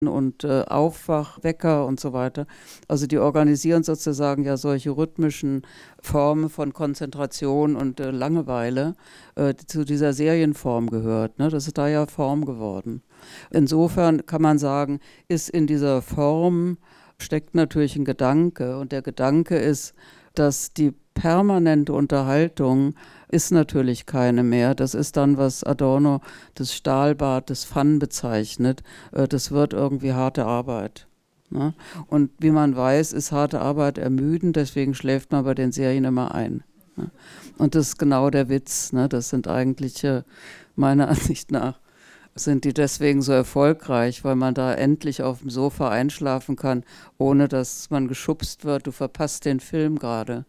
und Aufwachwecker und so weiter. Also die organisieren sozusagen ja solche rhythmischen Formen von Konzentration und Langeweile, die zu dieser Serienform gehört. Ne? Das ist da ja Form geworden. Insofern kann man sagen, ist in dieser Form steckt natürlich ein Gedanke, und der Gedanke ist, dass die permanente Unterhaltung ist natürlich keine mehr. Das ist dann, was Adorno das Stahlbad des Fun bezeichnet. Das wird irgendwie harte Arbeit. Ne? Und wie man weiß, ist harte Arbeit ermüdend, deswegen schläft man bei den Serien immer ein. Ne? Und das ist genau der Witz. Ne? Das sind eigentlich, meiner Ansicht nach, sind die deswegen so erfolgreich, weil man da endlich auf dem Sofa einschlafen kann, ohne dass man geschubst wird. Du verpasst den Film gerade.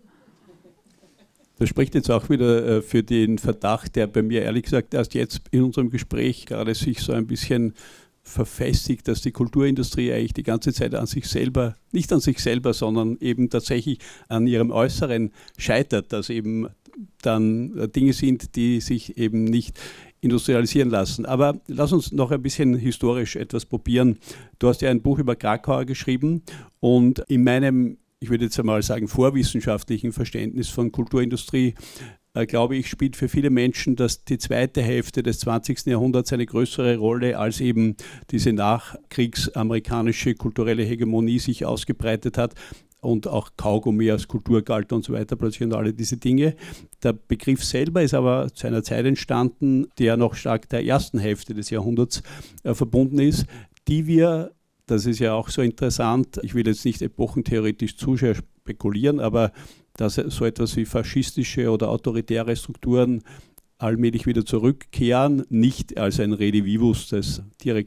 Das spricht jetzt auch wieder für den Verdacht, der bei mir ehrlich gesagt erst jetzt in unserem Gespräch gerade sich so ein bisschen verfestigt, dass die Kulturindustrie eigentlich die ganze Zeit an sich selber, nicht an sich selber, sondern eben tatsächlich an ihrem Äußeren scheitert, dass eben dann Dinge sind, die sich eben nicht industrialisieren lassen. Aber lass uns noch ein bisschen historisch etwas probieren. Du hast ja ein Buch über Krakauer geschrieben und in meinem, ich würde jetzt einmal sagen, vorwissenschaftlichen Verständnis von Kulturindustrie, glaube ich, spielt für viele Menschen dass die zweite Hälfte des 20. Jahrhunderts eine größere Rolle, als eben diese nachkriegsamerikanische kulturelle Hegemonie sich ausgebreitet hat und auch Kaugummi als Kultur galt und so weiter, plötzlich und alle diese Dinge. Der Begriff selber ist aber zu einer Zeit entstanden, der noch stark der ersten Hälfte des Jahrhunderts verbunden ist, die wir, das ist ja auch so interessant, ich will jetzt nicht epochentheoretisch zu sehr spekulieren, aber dass so etwas wie faschistische oder autoritäre Strukturen allmählich wieder zurückkehren, nicht als ein Redivivus des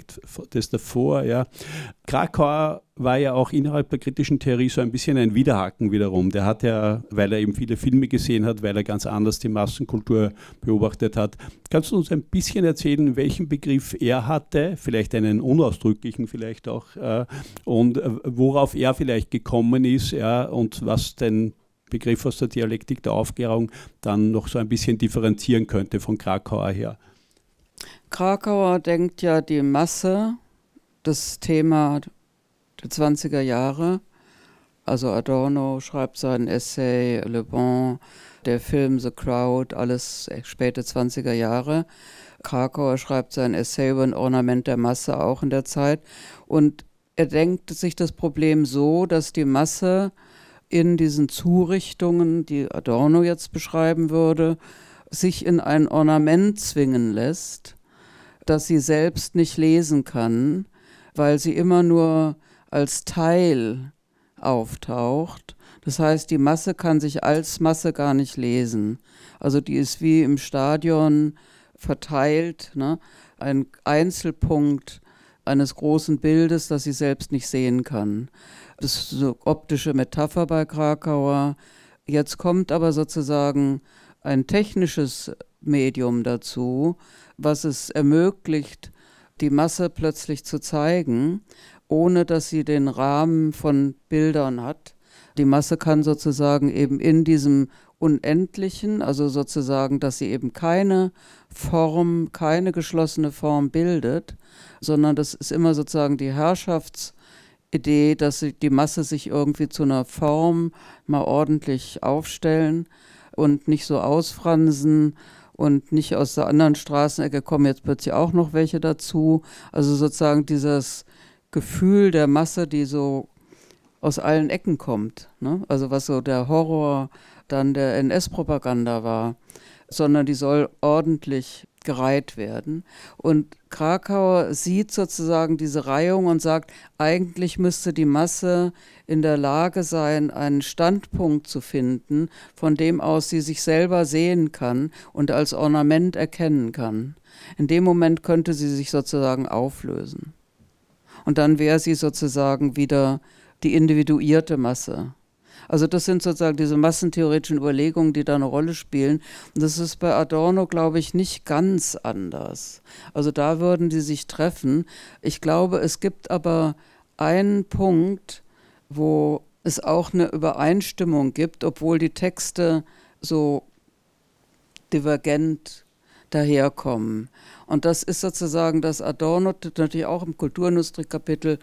davor. Ja. Krakauer war ja auch innerhalb der kritischen Theorie so ein bisschen ein Widerhaken wiederum. Der hat ja, weil er eben viele Filme gesehen hat, weil er ganz anders die Massenkultur beobachtet hat. Kannst du uns ein bisschen erzählen, welchen Begriff er hatte, vielleicht einen unausdrücklichen vielleicht auch, und worauf er vielleicht gekommen ist, ja, und was denn Begriff aus der Dialektik der Aufklärung dann noch so ein bisschen differenzieren könnte von Krakauer her. Krakauer denkt ja die Masse, das Thema der 20er Jahre. Also Adorno schreibt seinen Essay, Le Bon, der Film The Crowd, alles späte 20er Jahre. Krakauer schreibt sein Essay über ein Ornament der Masse auch in der Zeit. Und er denkt sich das Problem so, dass die Masse in diesen Zurichtungen, die Adorno jetzt beschreiben würde, sich in ein Ornament zwingen lässt, das sie selbst nicht lesen kann, weil sie immer nur als Teil auftaucht. Das heißt, die Masse kann sich als Masse gar nicht lesen. Also die ist wie im Stadion verteilt, ne? Ein Einzelpunkt eines großen Bildes, das sie selbst nicht sehen kann. Das ist so optische Metapher bei Krakauer. Jetzt kommt aber sozusagen ein technisches Medium dazu, was es ermöglicht, die Masse plötzlich zu zeigen, ohne dass sie den Rahmen von Bildern hat. Die Masse kann sozusagen eben in diesem Unendlichen, also sozusagen, dass sie eben keine Form, keine geschlossene Form bildet, sondern das ist immer sozusagen die Herrschaftsidee, dass die Masse sich irgendwie zu einer Form mal ordentlich aufstellen und nicht so ausfransen und nicht aus der anderen Straßenecke kommen jetzt plötzlich auch noch welche dazu. Also sozusagen dieses Gefühl der Masse, die so aus allen Ecken kommt, ne? Also was so der Horror dann der NS-Propaganda war, sondern die soll ordentlich gereiht werden. Und Krakauer sieht sozusagen diese Reihung und sagt, eigentlich müsste die Masse in der Lage sein, einen Standpunkt zu finden, von dem aus sie sich selber sehen kann und als Ornament erkennen kann. In dem Moment könnte sie sich sozusagen auflösen. Und dann wäre sie sozusagen wieder die individuierte Masse. Also das sind sozusagen diese massentheoretischen Überlegungen, die da eine Rolle spielen. Und das ist bei Adorno, glaube ich, nicht ganz anders. Also da würden die sich treffen. Ich glaube, es gibt aber einen Punkt, wo es auch eine Übereinstimmung gibt, obwohl die Texte so divergent daherkommen. Und das ist sozusagen, dass Adorno natürlich auch im Kulturindustrie-Kapitel